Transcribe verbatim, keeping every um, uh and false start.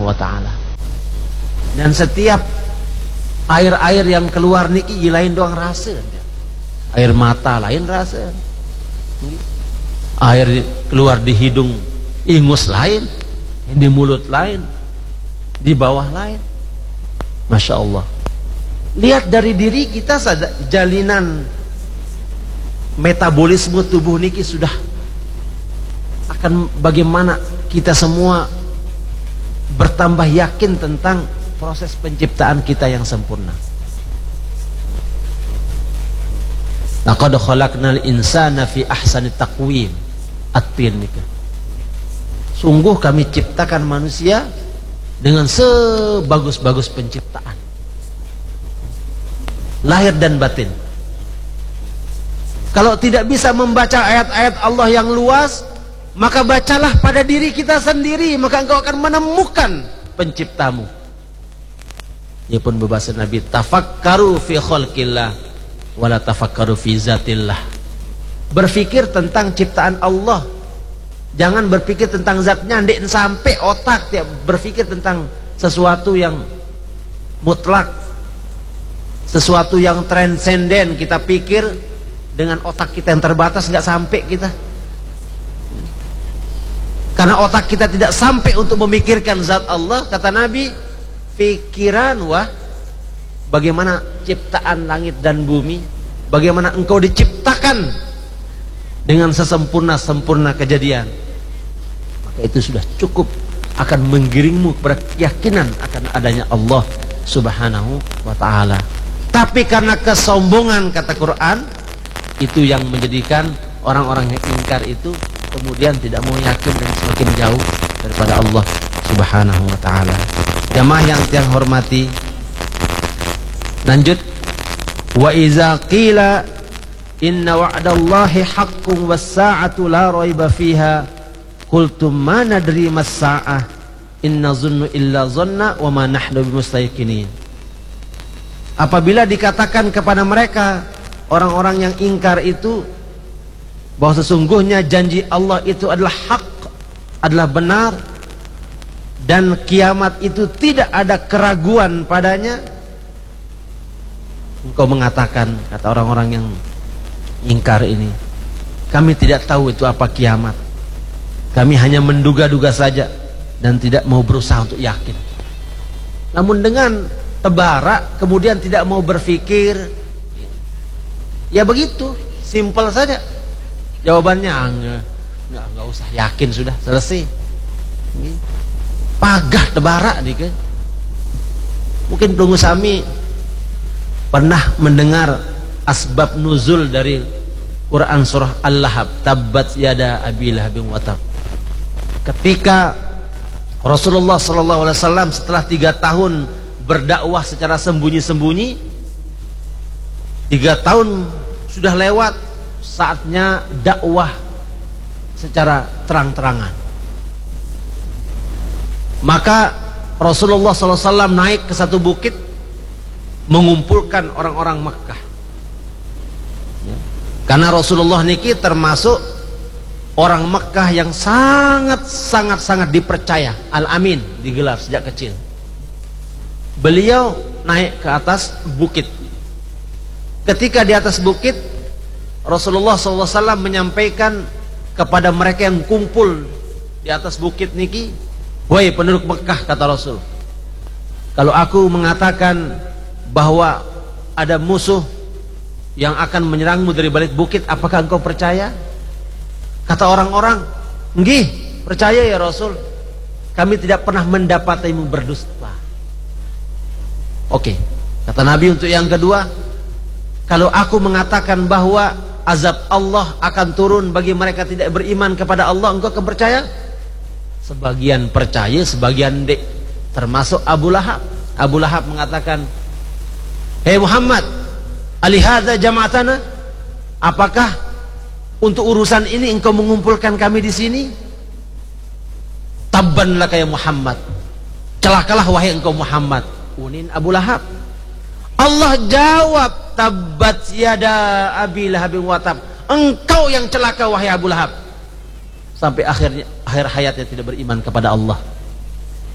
wa ta'ala. Dan setiap air-air yang keluar niki lain doang rasa. Air mata lain rasa, air keluar di hidung ingus lain, di mulut lain, di bawah lain. Masya Allah. Lihat dari diri kita saja, jalinan metabolisme tubuh niki sudah akan bagaimana kita semua bertambah yakin tentang proses penciptaan kita yang sempurna. Laqad khalaqnal insana fi ahsani taqwim. At-tin nika. Sungguh kami ciptakan manusia dengan sebagus-bagus penciptaan, lahir dan batin. Kalau tidak bisa membaca ayat-ayat Allah yang luas, maka bacalah pada diri kita sendiri, maka engkau akan menemukan penciptamu. Ia pun berbahasa Nabi, tafakkaru fi khalqillah wala tafakkaru fi zatillah. Berpikir tentang ciptaan Allah, jangan berpikir tentang zatnya. Ndek sampai otak tiap berpikir tentang sesuatu yang mutlak, sesuatu yang transenden. Kita pikir dengan otak kita yang terbatas, nggak sampai kita. Karena otak kita tidak sampai untuk memikirkan zat Allah. Kata Nabi, pikiran wah bagaimana ciptaan langit dan bumi, bagaimana engkau diciptakan dengan sesempurna-sempurna kejadian, maka itu sudah cukup akan menggiringmu kepada keyakinan akan adanya Allah subhanahu wa ta'ala. Tapi karena kesombongan, kata Quran, itu yang menjadikan orang-orang yang ingkar itu kemudian tidak mau yakin dan semakin jauh daripada Allah subhanahu wa ta'ala. Jamaah yang tiang hormati, lanjut, wa iza qila inna wa'dallahi haqqun was-sa'atu la raiba fiha qultum ma nadri mas-sa'ah inna zunnu illa zanna wa ma nahnu bimustayqinin. Apabila dikatakan kepada mereka orang-orang yang ingkar itu bahwa sesungguhnya janji Allah itu adalah hak, adalah benar, dan kiamat itu tidak ada keraguan padanya, engkau mengatakan, kata orang-orang yang ingkar ini, kami tidak tahu itu apa kiamat, kami hanya menduga-duga saja dan tidak mau berusaha untuk yakin. Namun dengan tebara kemudian tidak mau berpikir, ya begitu, simpel saja jawabannya, enggak, enggak, enggak usah yakin, sudah selesai. Pagah tebara nih kan. Mungkin pelunggu sami pernah mendengar asbab nuzul dari Quran surah Al-Lahab, tabbat yada abi lahabin wa tab. Ketika Rasulullah sallallahu alaihi wasallam setelah tiga tahun berdakwah secara sembunyi-sembunyi, tiga tahun sudah lewat, saatnya dakwah secara terang-terangan. Maka Rasulullah sallallahu alaihi wasallam naik ke satu bukit mengumpulkan orang-orang Makkah. Karena Rasulullah niki termasuk orang Mekah yang sangat-sangat-sangat dipercaya, Al-Amin digelar sejak kecil. Beliau naik ke atas bukit. Ketika di atas bukit, Rasulullah shallallahu alaihi wasallam menyampaikan kepada mereka yang kumpul di atas bukit niki, wahai penduduk Mekah, kata Rasul, kalau aku mengatakan bahwa ada musuh yang akan menyerangmu dari balik bukit, apakah engkau percaya? Kata orang-orang, nggih, percaya ya Rasul, kami tidak pernah mendapatimu berdusta. Oke, kata Nabi untuk yang kedua, kalau aku mengatakan bahwa azab Allah akan turun bagi mereka tidak beriman kepada Allah, engkau akan percaya? Sebagian percaya, sebagian dek, termasuk Abu Lahab. Abu Lahab mengatakan, hei Muhammad, alihadza jama'atana, apakah untuk urusan ini engkau mengumpulkan kami di sini? Tabban laka ya Muhammad, celakalah wahai engkau Muhammad. Unin Abu Lahab. Allah jawab, tabbat yada abi lahabin wa tab, engkau yang celaka wahai Abu Lahab. Sampai akhirnya akhir hayatnya tidak beriman kepada Allah.